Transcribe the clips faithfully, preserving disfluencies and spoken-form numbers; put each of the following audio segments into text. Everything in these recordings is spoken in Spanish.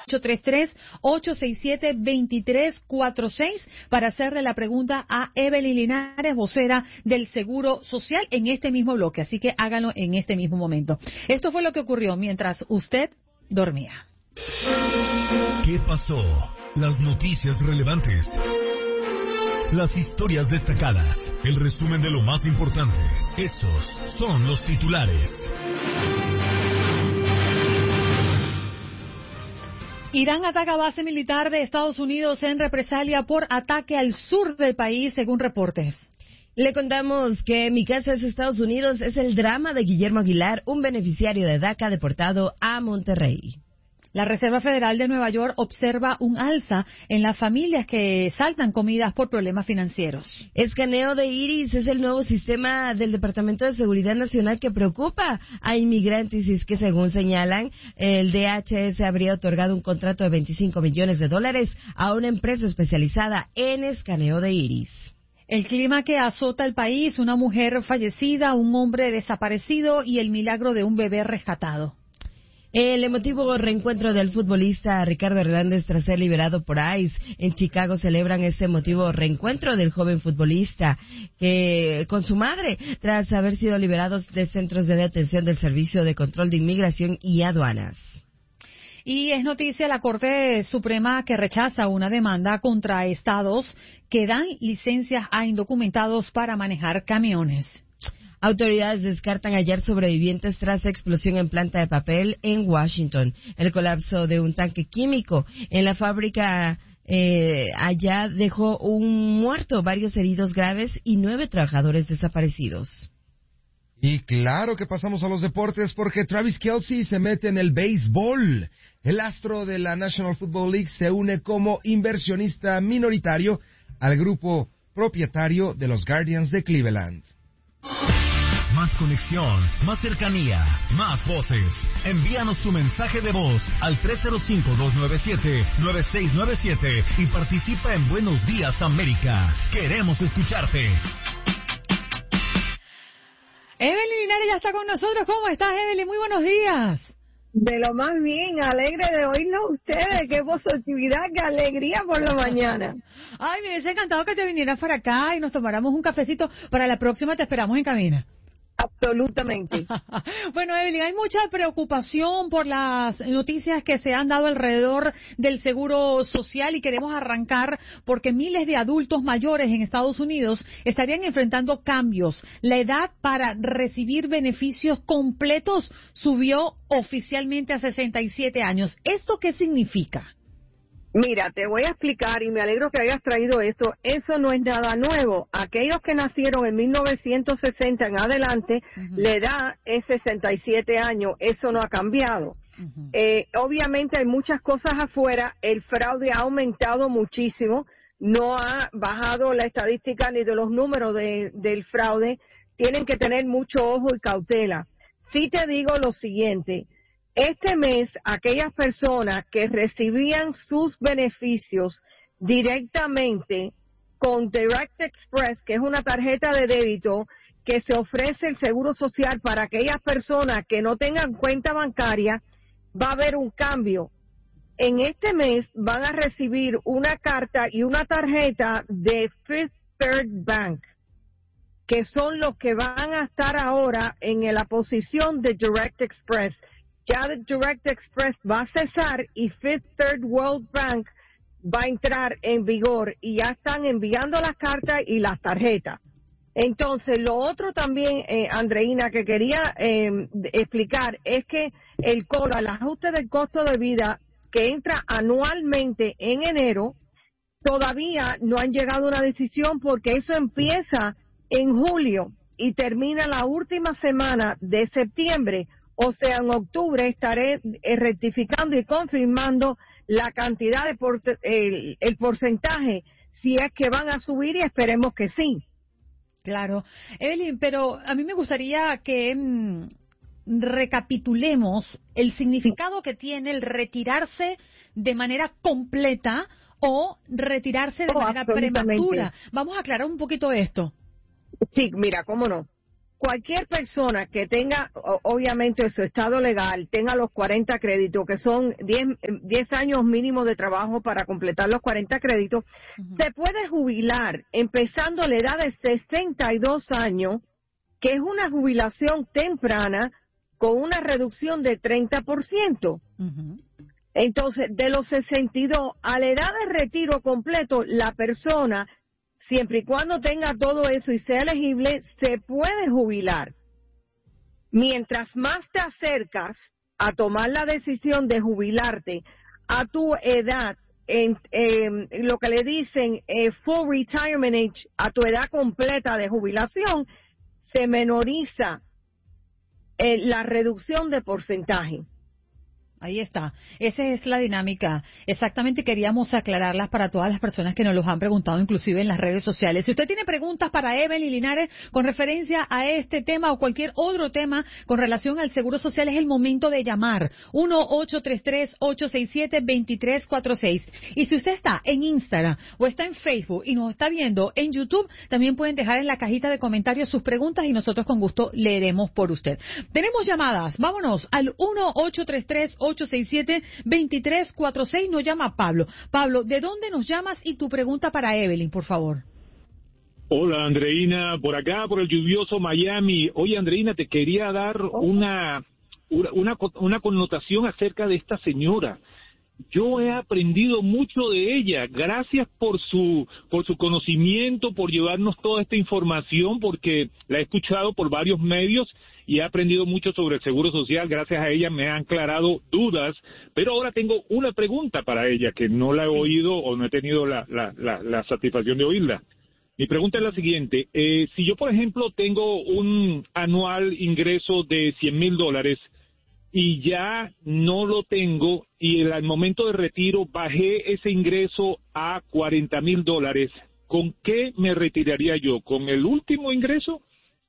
ocho tres tres, ocho seis siete, dos tres cuatro seis para hacerle la pregunta a Evelyn Linares, vocera del Seguro Social, en este mismo bloque. Así que háganlo en este mismo momento. Esto fue lo que ocurrió mientras usted dormía. ¿Qué pasó? Las noticias relevantes. Las historias destacadas. El resumen de lo más importante. Estos son los titulares. Irán ataca base militar de Estados Unidos en represalia por ataque al sur del país, según reportes. Le contamos que Mi Casa es Estados Unidos es el drama de Guillermo Aguilar, un beneficiario de DACA deportado a Monterrey. La Reserva Federal de Nueva York observa un alza en las familias que saltan comidas por problemas financieros. Escaneo de iris es el nuevo sistema del Departamento de Seguridad Nacional que preocupa a inmigrantes y es que, según señalan, el D H S habría otorgado un contrato de veinticinco millones de dólares a una empresa especializada en escaneo de iris. El clima que azota el país, una mujer fallecida, un hombre desaparecido y el milagro de un bebé rescatado. El emotivo reencuentro del futbolista Ricardo Hernández tras ser liberado por ICE. En Chicago celebran ese emotivo reencuentro del joven futbolista que, con su madre tras haber sido liberados de centros de detención del Servicio de Control de Inmigración y Aduanas. Y es noticia la Corte Suprema que rechaza una demanda contra estados que dan licencias a indocumentados para manejar camiones. Autoridades descartan hallar sobrevivientes tras explosión en planta de papel en Washington. El colapso de un tanque químico en la fábrica eh, allá dejó un muerto, varios heridos graves y nueve trabajadores desaparecidos. Y claro que pasamos a los deportes porque Travis Kelce se mete en el béisbol. El astro de la National Football League se une como inversionista minoritario al grupo propietario de los Guardians de Cleveland. Más conexión, más cercanía, más voces. Envíanos tu mensaje de voz al tres cero cinco, dos nueve siete, nueve seis nueve siete y participa en Buenos Días América. Queremos escucharte. Evelyn Linares ya está con nosotros. ¿Cómo estás, Evelyn? Muy buenos días. De lo más bien, alegre de oírnos a ustedes. Qué positividad, qué alegría por la mañana. Ay, me hubiese encantado que te vinieras para acá y nos tomáramos un cafecito. Para la próxima te esperamos en cabina. Absolutamente. Bueno, Evelyn, hay mucha preocupación por las noticias que se han dado alrededor del seguro social y queremos arrancar porque miles de adultos mayores en Estados Unidos estarían enfrentando cambios. La edad para recibir beneficios completos subió oficialmente a sesenta y siete años. ¿Esto qué significa? Mira, te voy a explicar y me alegro que hayas traído eso. Eso no es nada nuevo. Aquellos que nacieron en mil novecientos sesenta en adelante, uh-huh. La edad es sesenta y siete años. Eso no ha cambiado. Uh-huh. Eh, obviamente hay muchas cosas afuera. El fraude ha aumentado muchísimo. No ha bajado la estadística ni de los números de, del fraude. Tienen que tener mucho ojo y cautela. Sí te digo lo siguiente. Este mes, aquellas personas que recibían sus beneficios directamente con Direct Express, que es una tarjeta de débito que se ofrece el Seguro Social para aquellas personas que no tengan cuenta bancaria, va a haber un cambio. En este mes van a recibir una carta y una tarjeta de Fifth Third Bank, que son los que van a estar ahora en la posición de Direct Express. Ya Direct Express va a cesar y Fifth Third World Bank va a entrar en vigor y ya están enviando las cartas y las tarjetas. Entonces, lo otro también, eh, Andreina, que quería eh, explicar es que el COLA, el ajuste del costo de vida que entra anualmente en enero, todavía no han llegado a una decisión porque eso empieza en julio y termina la última semana de septiembre. O sea, en octubre estaré eh, rectificando y confirmando la cantidad de por, el, el porcentaje, si es que van a subir y esperemos que sí. Claro. Evelyn, pero a mí me gustaría que mmm, recapitulemos el significado que tiene el retirarse de manera completa o retirarse de oh, manera prematura. Vamos a aclarar un poquito esto. Sí, mira, cómo no. cualquier persona que tenga, obviamente, su estado legal, tenga los cuarenta créditos, que son diez años mínimo de trabajo para completar los cuarenta créditos, uh-huh. se puede jubilar empezando a la edad de sesenta y dos años, que es una jubilación temprana con una reducción de treinta por ciento. Uh-huh. Entonces, de los sesenta y dos a la edad de retiro completo, la persona, siempre y cuando tenga todo eso y sea elegible, se puede jubilar. Mientras más te acercas a tomar la decisión de jubilarte a tu edad, en, en lo que le dicen eh, full retirement age, a tu edad completa de jubilación, se menoriza eh, la reducción de porcentaje. Ahí está. Esa es la dinámica. Exactamente, queríamos aclararlas para todas las personas que nos los han preguntado, inclusive en las redes sociales. Si usted tiene preguntas para Evelyn Linares con referencia a este tema o cualquier otro tema con relación al Seguro Social, es el momento de llamar. uno ocho tres tres, ocho seis siete, dos tres cuatro seis. Y si usted está en Instagram o está en Facebook y nos está viendo en YouTube, también pueden dejar en la cajita de comentarios sus preguntas y nosotros con gusto leeremos por usted. Tenemos llamadas. Vámonos al uno ocho tres tres, ocho seis siete, dos tres cuatro seis. Nos llama Pablo. Pablo, ¿de dónde nos llamas? Y tu pregunta para Evelyn, por favor. Hola, Andreina, por acá, por el lluvioso Miami. Oye, Andreina, te quería dar oh. una, una, una connotación acerca de esta señora. Yo he aprendido mucho de ella. Gracias por su, por su conocimiento, por llevarnos toda esta información, porque la he escuchado por varios medios y he aprendido mucho sobre el Seguro Social. Gracias a ella me han aclarado dudas, pero ahora tengo una pregunta para ella que no la he sí. oído o no he tenido la, la, la, la satisfacción de oírla. Mi pregunta es la siguiente. Eh, si yo, por ejemplo, tengo un anual ingreso de cien mil dólares y ya no lo tengo y al momento de retiro bajé ese ingreso a cuarenta mil dólares, ¿con qué me retiraría yo? ¿Con el último ingreso?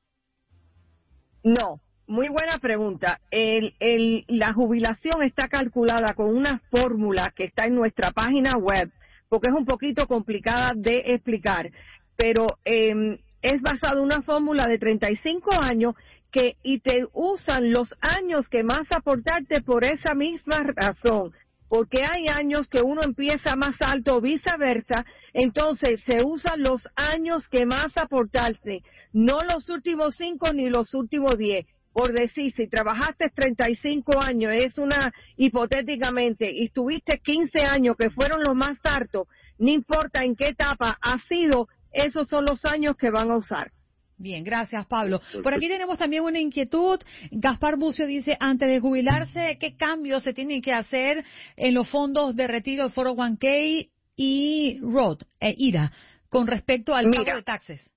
No, muy buena pregunta. El, el, la jubilación está calculada con una fórmula que está en nuestra página web, porque es un poquito complicada de explicar, pero eh, es basada en una fórmula de treinta y cinco años que y te usan los años que más aportarte por esa misma razón, porque hay años que uno empieza más alto o viceversa, entonces se usan los años que más aportarte, no los últimos cinco ni los últimos diez. Por decir, si trabajaste treinta y cinco años, es una hipotéticamente, y tuviste quince años que fueron los más altos, no importa en qué etapa ha sido, esos son los años que van a usar. Bien, gracias, Pablo. Por aquí tenemos también una inquietud. Gaspar Bucio dice, antes de jubilarse, ¿qué cambios se tienen que hacer en los fondos de retiro de cuatro oh one K y Roth, e I R A, con respecto al Mira, pago de taxes?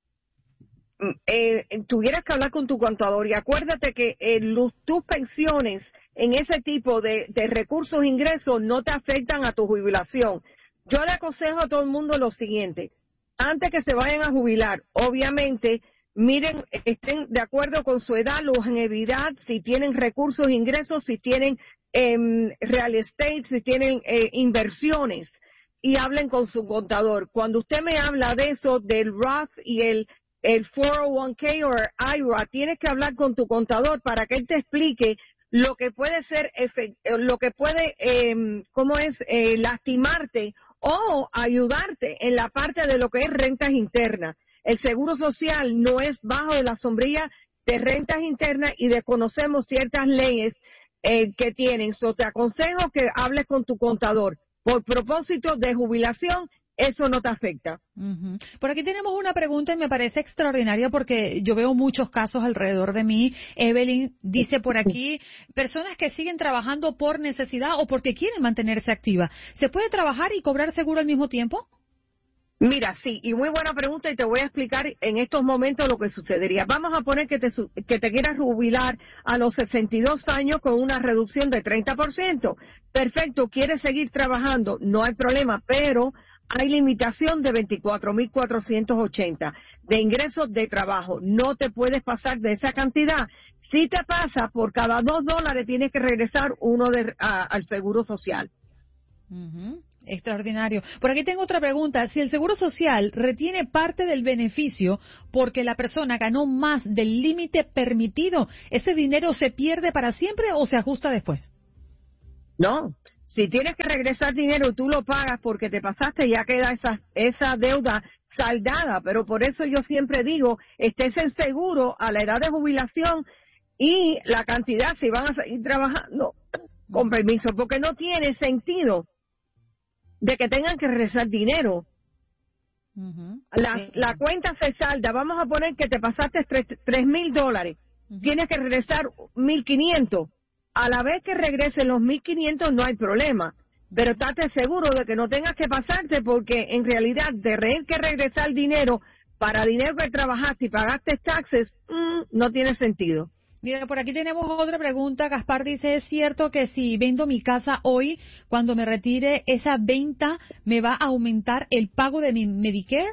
Eh, tuvieras que hablar con tu contador y acuérdate que eh, los, tus pensiones en ese tipo de, de recursos e ingresos no te afectan a tu jubilación. Yo le aconsejo a todo el mundo lo siguiente. Antes que se vayan a jubilar, obviamente, miren, estén de acuerdo con su edad, longevidad, si tienen recursos e ingresos, si tienen eh, real estate, si tienen eh, inversiones, y hablen con su contador. Cuando usted me habla de eso, del Roth y el, el cuatro oh one K o el I R A, tienes que hablar con tu contador para que él te explique lo que puede ser, lo que puede, eh, cómo es, eh, lastimarte o ayudarte en la parte de lo que es rentas internas. El Seguro Social no es bajo de la sombrilla de rentas internas y desconocemos ciertas leyes eh, que tienen. So, te aconsejo que hables con tu contador. Por propósito de jubilación, eso no te afecta. Uh-huh. Por aquí tenemos una pregunta y me parece extraordinaria porque yo veo muchos casos alrededor de mí. Evelyn dice por aquí, personas que siguen trabajando por necesidad o porque quieren mantenerse activa. ¿Se puede trabajar y cobrar seguro al mismo tiempo? Mira, sí, y muy buena pregunta y te voy a explicar en estos momentos lo que sucedería. Vamos a poner que te, que te quieras jubilar a los sesenta y dos años con una reducción de treinta por ciento. Perfecto, quieres seguir trabajando, no hay problema, pero hay limitación de veinticuatro mil cuatrocientos ochenta de ingresos de trabajo. No te puedes pasar de esa cantidad. Si te pasa, por cada dos dólares tienes que regresar uno de, a, al Seguro Social. Uh-huh. Extraordinario. Por aquí tengo otra pregunta. Si el Seguro Social retiene parte del beneficio porque la persona ganó más del límite permitido, ¿ese dinero se pierde para siempre o se ajusta después? No. Si tienes que regresar dinero, tú lo pagas porque te pasaste, ya queda esa, esa deuda saldada. Pero por eso yo siempre digo, estés en seguro a la edad de jubilación y la cantidad, si van a seguir trabajando, con permiso, porque no tiene sentido de que tengan que regresar dinero. Uh-huh. La, sí. la cuenta se salda, vamos a poner que te pasaste tres mil dólares, uh-huh. tienes que regresar mil quinientos. A la vez que regresen los mil quinientos no hay problema, pero estate seguro de que no tengas que pasarte, porque en realidad de tener que regresar dinero para dinero que trabajaste y pagaste taxes, mmm, no tiene sentido. Mira, por aquí tenemos otra pregunta. Gaspar dice, ¿es cierto que si vendo mi casa hoy, cuando me retire esa venta, me va a aumentar el pago de mi Medicare?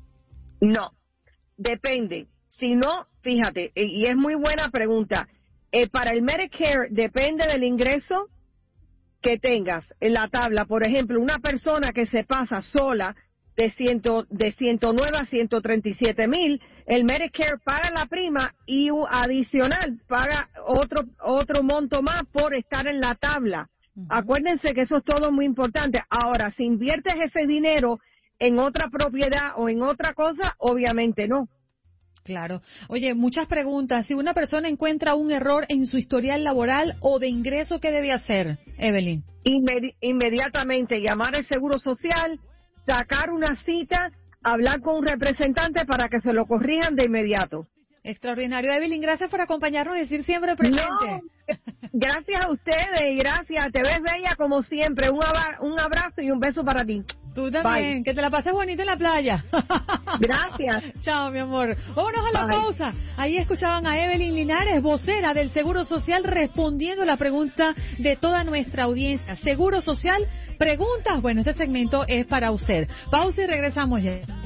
No, depende. Si no, fíjate, y es muy buena pregunta. Eh, para el Medicare depende del ingreso que tengas en la tabla. Por ejemplo, una persona que se pasa sola de, ciento, de ciento nueve a ciento treinta y siete mil, el Medicare paga la prima y adicional paga otro otro monto más por estar en la tabla. Uh-huh. Acuérdense que eso es todo muy importante. Ahora, si inviertes ese dinero en otra propiedad o en otra cosa, obviamente no. Claro. Oye, muchas preguntas. Si una persona encuentra un error en su historial laboral o de ingreso, ¿qué debe hacer, Evelyn? Inmedi- inmediatamente llamar al Seguro Social, sacar una cita, hablar con un representante para que se lo corrijan de inmediato. Extraordinario. Evelyn, gracias por acompañarnos y decir siempre presente. No, gracias a ustedes y gracias. Te ves bella como siempre. Un, abra- un abrazo y un beso para ti. Tú también. Bye. Que te la pases bonito en la playa. Gracias. Chao, mi amor. Vámonos a la Bye. pausa. Ahí escuchaban a Evelyn Linares, vocera del Seguro Social, respondiendo la pregunta de toda nuestra audiencia. Seguro Social, preguntas. Bueno, este segmento es para usted. Pausa y regresamos ya.